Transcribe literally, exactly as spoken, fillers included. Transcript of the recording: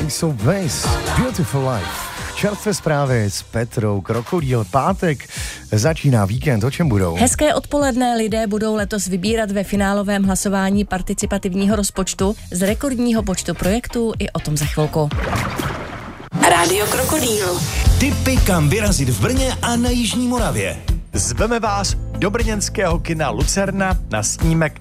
Ace of Base, Beautiful Life. Čerstvé zprávy s Petrou Krokodýl. Pátek začíná víkend, o čem budou? Hezké odpoledne, lidé budou letos vybírat ve finálovém hlasování participativního rozpočtu z rekordního počtu projektů, i o tom za chvilku. Rádio Krokodýl. Tipy, kam vyrazit v Brně a na Jižní Moravě. Zveme vás do brněnského kina Lucerna na snímek